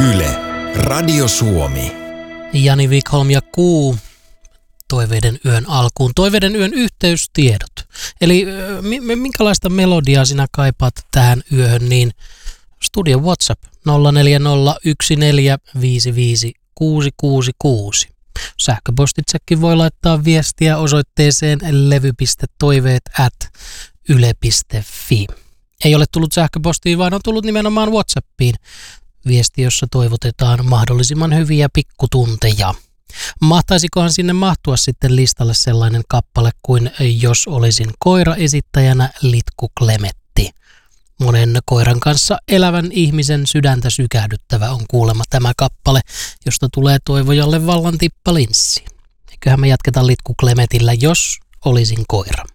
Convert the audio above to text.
Yle, Radio Suomi. Jani Wikholm ja Kuu Toiveiden yön alkuun. Toiveiden yön yhteystiedot. Eli minkälaista melodiaa sinä kaipaat tähän yöhön, niin studion WhatsApp 0401455666. Sähköpostitsekin voi laittaa viestiä osoitteeseen levy.toiveet@yle.fi. Ei ole tullut sähköpostiin, vaan on tullut nimenomaan WhatsAppiin viesti, jossa toivotetaan mahdollisimman hyviä pikkutunteja. Mahtaisikohan sinne mahtua sitten listalle sellainen kappale kuin Jos olisin koira esittäjänä Litku Klemetti. Monen koiran kanssa elävän ihmisen sydäntä sykähdyttävä on kuulemma tämä kappale, josta tulee toivojalle vallan tippalinssi. Eiköhän me jatketa Litku Klemetillä Jos olisin koira.